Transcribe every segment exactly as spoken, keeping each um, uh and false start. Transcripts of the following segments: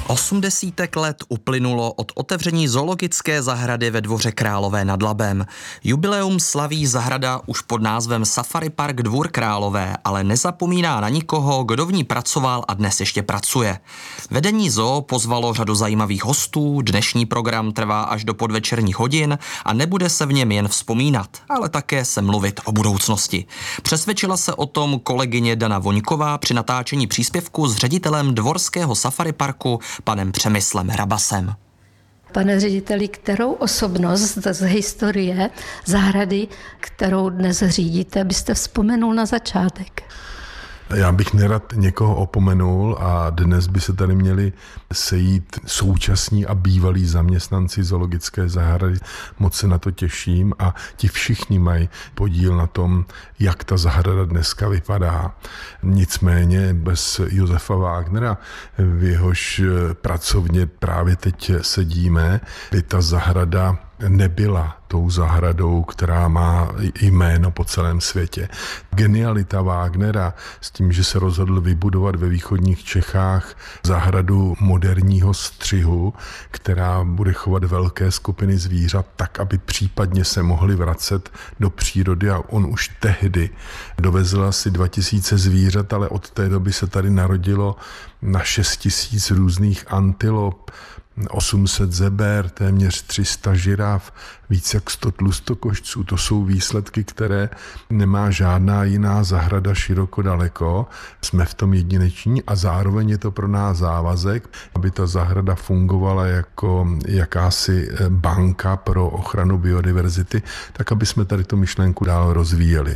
Osm desítek let uplynulo od otevření zoologické zahrady ve Dvoře Králové nad Labem. Jubileum slaví zahrada už pod názvem Safari Park Dvůr Králové, ale nezapomíná na nikoho, kdo v ní pracoval a dnes ještě pracuje. Vedení zoo pozvalo řadu zajímavých hostů, dnešní program trvá až do podvečerních hodin a nebude se v něm jen vzpomínat, ale také se mluvit o budoucnosti. Přesvědčila se o tom kolegyně Dana Voňková při natáčení příspěvku s ředitelem Dvorského safari parku panem Přemyslem Hrabasem. Pane řediteli, kterou osobnost z historie zahrady, kterou dnes řídíte, byste vzpomenul na začátek? Já bych nerad někoho opomenul a dnes by se tady měli sejít současní a bývalí zaměstnanci zoologické zahrady. Moc se na to těším a ti všichni mají podíl na tom, jak ta zahrada dneska vypadá. Nicméně bez Josefa Wagnera, v jehož pracovně právě teď sedíme, by ta zahrada nebyla tou zahradou, která má jméno po celém světě. Genialita Wagnera s tím, že se rozhodl vybudovat ve východních Čechách zahradu moderního střihu, která bude chovat velké skupiny zvířat tak, aby případně se mohli vracet do přírody, a on už tehdy dovezl asi dva tisíce zvířat, ale od té doby se tady narodilo na šest tisíc různých antilop, osm set zeber, téměř tři sta žiraf, víc jak sto tlustokošců. To jsou výsledky, které nemá žádná jiná zahrada široko daleko. Jsme v tom jedineční a zároveň je to pro nás závazek, aby ta zahrada fungovala jako jakási banka pro ochranu biodiverzity, tak aby jsme tady tu myšlenku dál rozvíjeli.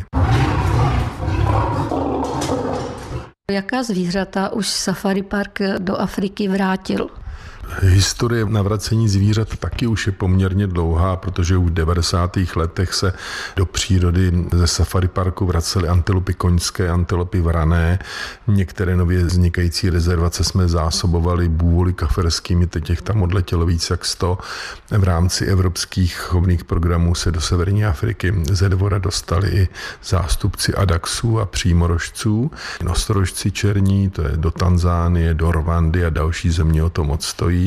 Jaká zvířata už Safari Park do Afriky vrátil? Historie navracení zvířat taky už je poměrně dlouhá, protože už v devadesátých letech se do přírody ze safari parku vracely antilopy koňské, antilopy vrané. Některé nově vznikající rezervace jsme zásobovali bůvoly kaferskými, teď těch tam odletělo víc jak sto. V rámci evropských chovných programů se do severní Afriky ze dvora dostali i zástupci adaxů a přímorožců. Nosorožci černí, to je do Tanzánie, do Rwandy a další země o to moc stojí.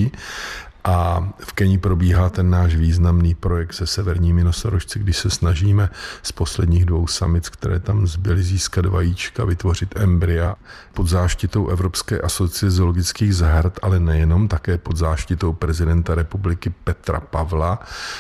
A v Keni probíhá ten náš významný projekt se severními nosorožci, když se snažíme z posledních dvou samic, které tam zbyly, získat vajíčka, vytvořit embrya pod záštitou Evropské asociace zoologických zahrad, ale nejenom, také pod záštitou prezidenta republiky Petra Pavla.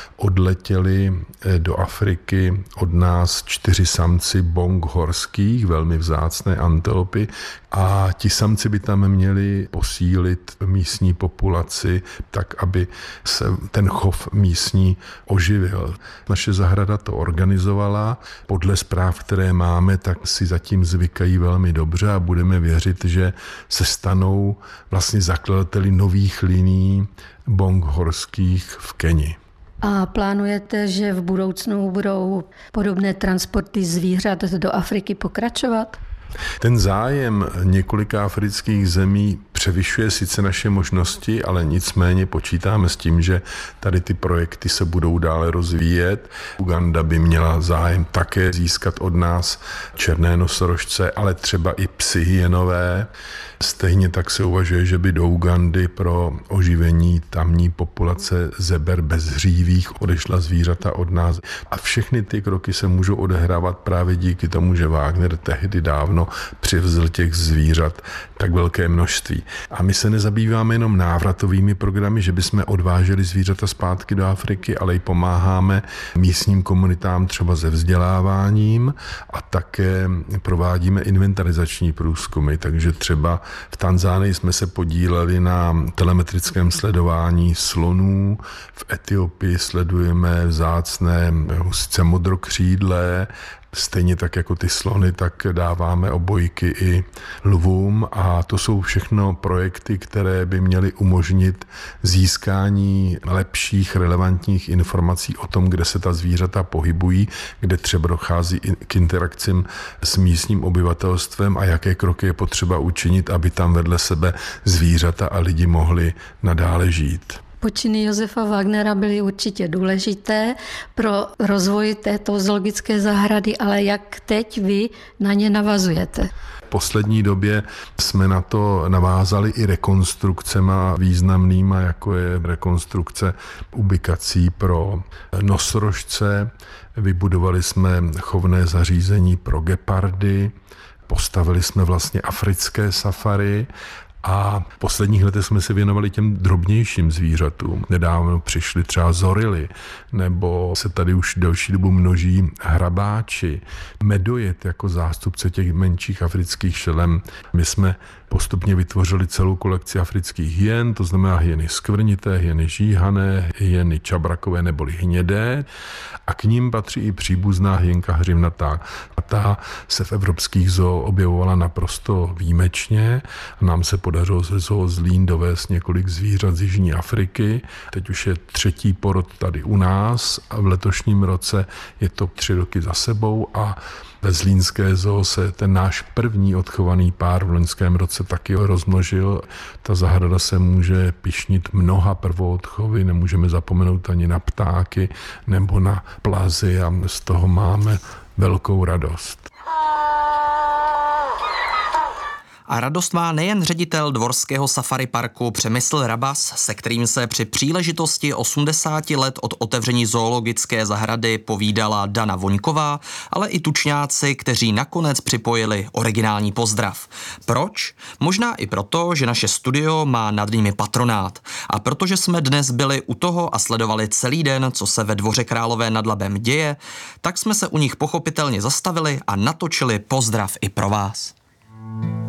Odletěli do Afriky od nás čtyři samci bong horských, velmi vzácné antilopy, a ti samci by tam měli posílit místní populaci tak, aby se ten chov místní oživil. Naše zahrada to organizovala. Podle zpráv, které máme, tak si zatím zvykají velmi dobře a budeme věřit, že se stanou vlastně zakladateli nových linií bong horských v Keni. A plánujete, že v budoucnu budou podobné transporty zvířat do Afriky pokračovat? Ten zájem několika afrických zemí převyšuje sice naše možnosti, ale nicméně počítáme s tím, že tady ty projekty se budou dále rozvíjet. Uganda by měla zájem také získat od nás černé nosorožce, ale třeba i psy hyenové. Stejně tak se uvažuje, že by do Ugandy pro oživení tamní populace zeber bezhřívých odešla zvířata od nás. A všechny ty kroky se můžou odehrávat právě díky tomu, že Wagner tehdy dávno přivzl těch zvířat tak velké množství. A my se nezabýváme jenom návratovými programy, že bychom odváželi zvířata zpátky do Afriky, ale i pomáháme místním komunitám třeba se vzděláváním a také provádíme inventarizační průzkumy, takže třeba v Tanzánii jsme se podíleli na telemetrickém sledování slonů, v Etiopii sledujeme vzácné husice modrokřídlé, stejně tak jako ty slony, tak dáváme obojky i lvům, a to jsou všechno projekty, které by měly umožnit získání lepších relevantních informací o tom, kde se ta zvířata pohybují, kde třeba dochází k interakcím s místním obyvatelstvem a jaké kroky je potřeba učinit, aby tam vedle sebe zvířata a lidi mohli nadále žít. Počiny Josefa Wagnera byly určitě důležité pro rozvoj této zoologické zahrady, ale jak teď vy na ně navazujete? V poslední době jsme na to navázali i rekonstrukcema významnýma, jako je rekonstrukce ubikací pro nosorožce. Vybudovali jsme chovné zařízení pro gepardy, postavili jsme vlastně africké safari a v posledních letech jsme se věnovali těm drobnějším zvířatům. Nedávno přišly třeba zorily, nebo se tady už delší dobu množí hrabáči, medojet jako zástupce těch menších afrických šelem. My jsme postupně vytvořili celou kolekci afrických hyen, to znamená hyeny skvrnité, hyeny žíhané, hyeny čabrakové neboli hnědé a k ním patří i příbuzná hyenka hřivnatá. A ta se v evropských zoo objevovala naprosto výjimečně. Nám se podařilo ze zoo Zlín dovést několik zvířat z Jižní Afriky. Teď už je třetí porod tady u nás a v letošním roce je to tři roky za sebou a ve Zlínské zoo se ten náš první odchovaný pár v loňském roce taky rozmnožil. Ta zahrada se může pyšnit mnoha prvoodchovy, nemůžeme zapomenout ani na ptáky nebo na plazy a z toho máme velkou radost. A radost má nejen ředitel Dvorského safari parku Přemysl Rabas, se kterým se při příležitosti osmdesáti let od otevření zoologické zahrady povídala Dana Voňková, ale i tučňáci, kteří nakonec připojili originální pozdrav. Proč? Možná i proto, že naše studio má nad nimi patronát. A protože jsme dnes byli u toho a sledovali celý den, co se ve Dvoře Králové nad Labem děje, tak jsme se u nich pochopitelně zastavili a natočili pozdrav i pro vás.